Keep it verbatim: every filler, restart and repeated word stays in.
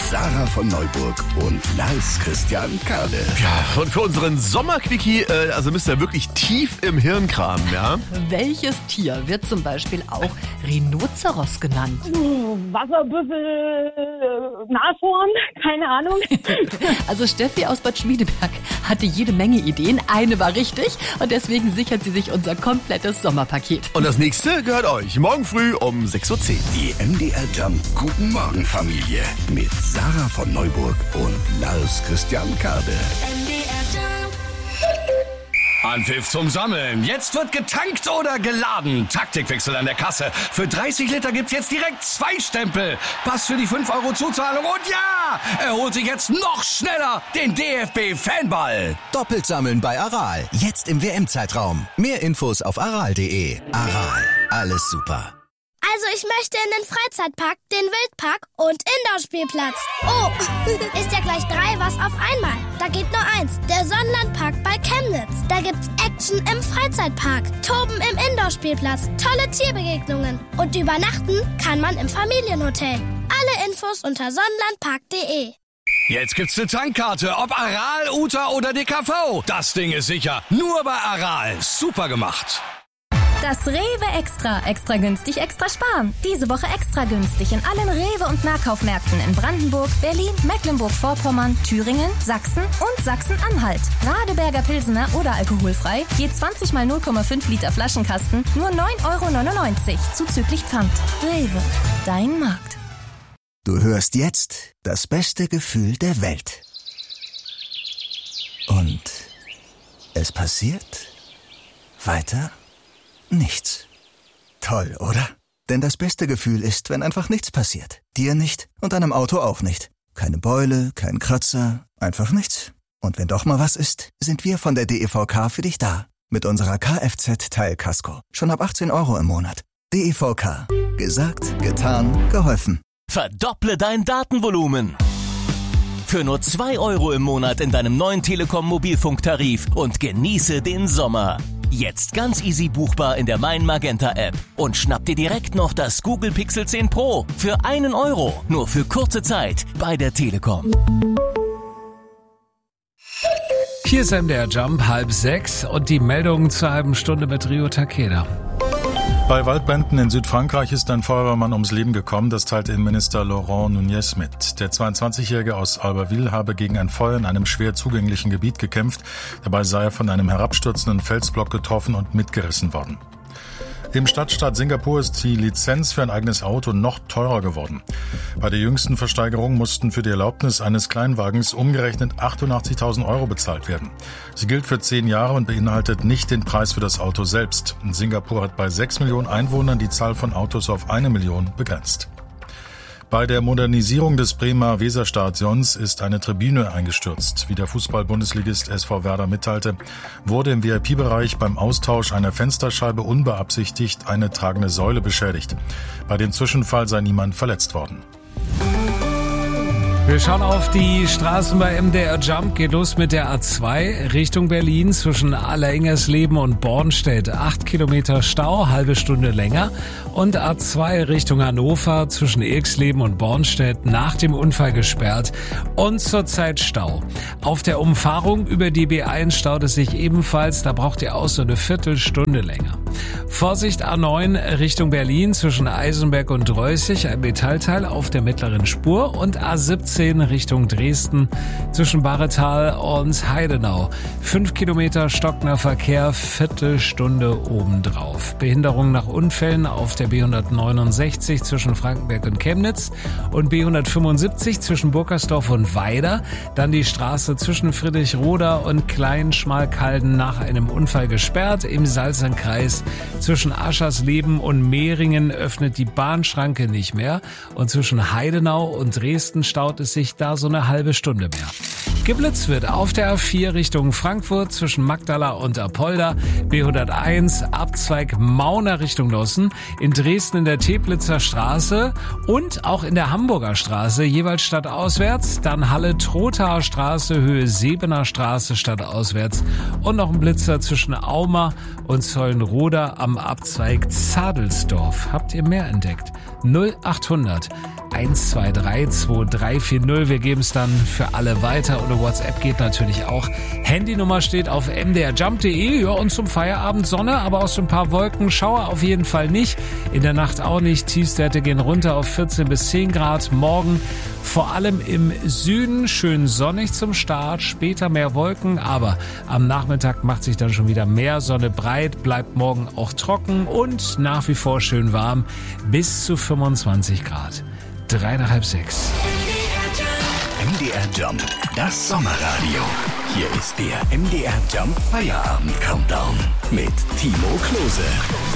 Sarah von Neuburg und Lars Christian Kade. Ja, und für unseren Sommerquickie, äh, also müsst ihr wirklich tief im Hirn kramen, ja? Welches Tier wird zum Beispiel auch Rhinoceros genannt? Wasserbüffel, Nashorn, keine Ahnung. Also Steffi aus Bad Schmiedeberg hatte jede Menge Ideen. Eine war richtig und deswegen sichert sie sich unser komplettes Sommerpaket. Und das nächste gehört euch. Morgen früh um sechs Uhr zehn. Die M D R Jump Guten Morgen Familie mit Sarah von Neuburg und Lars Christian Kade. Anpfiff zum Sammeln. Jetzt wird getankt oder geladen. Taktikwechsel an der Kasse. Für dreißig Liter gibt's jetzt direkt zwei Stempel. Pass für die fünf Euro Zuzahlung und ja, er holt sich jetzt noch schneller den D F B-Fanball. Doppelt sammeln bei Aral. Jetzt im W M-Zeitraum. Mehr Infos auf aral punkt de. Aral. Alles super. Also ich möchte in den Freizeitpark, den Wildpark und Indoor-Spielplatz. Oh, ist ja gleich drei was auf einmal. Da geht nur eins, der Sonnenlandpark bei Chemnitz. Da gibt's Action im Freizeitpark, Toben im Indoor-Spielplatz, tolle Tierbegegnungen und übernachten kann man im Familienhotel. Alle Infos unter sonnenlandpark punkt de. Jetzt gibt's eine Tankkarte, ob Aral, Uta oder D K V. Das Ding ist sicher. Nur bei Aral. Super gemacht. Das Rewe Extra. Extra günstig, extra sparen. Diese Woche extra günstig in allen Rewe- und Nahkaufmärkten in Brandenburg, Berlin, Mecklenburg-Vorpommern, Thüringen, Sachsen und Sachsen-Anhalt. Radeberger Pilsener oder alkoholfrei, je zwanzig mal null Komma fünf Liter Flaschenkasten, nur neun Euro neunundneunzig, zuzüglich Pfand. Rewe, dein Markt. Du hörst jetzt das beste Gefühl der Welt. Und es passiert weiter nichts. Toll, oder? Denn das beste Gefühl ist, wenn einfach nichts passiert. Dir nicht und deinem Auto auch nicht. Keine Beule, kein Kratzer, einfach nichts. Und wenn doch mal was ist, sind wir von der D E V K für dich da. Mit unserer Kfz-Teilkasko. Schon ab achtzehn Euro im Monat. D E V K. Gesagt, getan, geholfen. Verdopple dein Datenvolumen. Für nur zwei Euro im Monat in deinem neuen Telekom-Mobilfunktarif und genieße den Sommer. Jetzt ganz easy buchbar in der Mein Magenta App. Und schnapp dir direkt noch das Google Pixel zehn Pro für einen Euro. Nur für kurze Zeit bei der Telekom. Hier ist M D R Jump, halb sechs und die Meldung zur halben Stunde mit Rio Takeda. Bei Waldbränden in Südfrankreich ist ein Feuerwehrmann ums Leben gekommen, das teilte Innenminister Laurent Nunez mit. Der zweiundzwanzigjährige aus Albertville habe gegen ein Feuer in einem schwer zugänglichen Gebiet gekämpft. Dabei sei er von einem herabstürzenden Felsblock getroffen und mitgerissen worden. Im Stadtstaat Singapur ist die Lizenz für ein eigenes Auto noch teurer geworden. Bei der jüngsten Versteigerung mussten für die Erlaubnis eines Kleinwagens umgerechnet achtundachtzigtausend Euro bezahlt werden. Sie gilt für zehn Jahre und beinhaltet nicht den Preis für das Auto selbst. Singapur hat bei sechs Millionen Einwohnern die Zahl von Autos auf eine Million begrenzt. Bei der Modernisierung des Bremer Weserstadions ist eine Tribüne eingestürzt. Wie der Fußball-Bundesligist S V Werder mitteilte, wurde im V I P-Bereich beim Austausch einer Fensterscheibe unbeabsichtigt eine tragende Säule beschädigt. Bei dem Zwischenfall sei niemand verletzt worden. Wir schauen auf die Straßen bei M D R Jump. Geht los mit der A zwei Richtung Berlin zwischen Allerengersleben und Bornstedt. Acht Kilometer Stau, halbe Stunde länger. Und A zwei Richtung Hannover zwischen Irxleben und Bornstedt nach dem Unfall gesperrt und zurzeit Stau. Auf der Umfahrung über die B eins staut es sich ebenfalls. Da braucht ihr auch so eine Viertelstunde länger. Vorsicht A neun Richtung Berlin zwischen Eisenberg und Dreußig. Ein Metallteil auf der mittleren Spur. Und A siebzehn Richtung Dresden zwischen Barretal und Heidenau. Fünf Kilometer stockender Verkehr, Viertelstunde obendrauf. Behinderung nach Unfällen auf der B hundertneunundsechzig zwischen Frankenberg und Chemnitz und B hundertfünfundsiebzig zwischen Burkersdorf und Weida. Dann die Straße zwischen Friedrichroda und Kleinschmalkalden nach einem Unfall gesperrt. Im Salzerkreis zwischen Aschersleben und Mehringen öffnet die Bahnschranke nicht mehr. Und zwischen Heidenau und Dresden staut es sich da so eine halbe Stunde mehr. Geblitzt wird auf der A vier Richtung Frankfurt zwischen Magdala und Apolda, B hunderteins Abzweig Mauner Richtung Lossen, in Dresden in der Teplitzer Straße und auch in der Hamburger Straße, jeweils stadtauswärts, dann Halle-Trothaer Straße, Höhe Sebener Straße stadtauswärts und noch ein Blitzer zwischen Auma und Zollenroda am Abzweig Zadelsdorf. Habt ihr mehr entdeckt? null achthundert eins zwei drei zwei drei vier vier null. Wir geben es dann für alle weiter oder WhatsApp geht natürlich auch. Handynummer steht auf m d r jump punkt d e. Ja, und zum Feierabend Sonne, aber auch so ein paar Wolken. Schauer auf jeden Fall nicht. In der Nacht auch nicht. Tiefstwerte gehen runter auf vierzehn bis zehn Grad. Morgen vor allem im Süden schön sonnig zum Start. Später mehr Wolken, aber am Nachmittag macht sich dann schon wieder mehr Sonne breit. Bleibt morgen auch trocken und nach wie vor schön warm. Bis zu fünfundzwanzig Grad. Drei nach halb sechs. M D R Jump, das Sommerradio. Hier ist der M D R Jump Feierabend Countdown mit Timo Klose.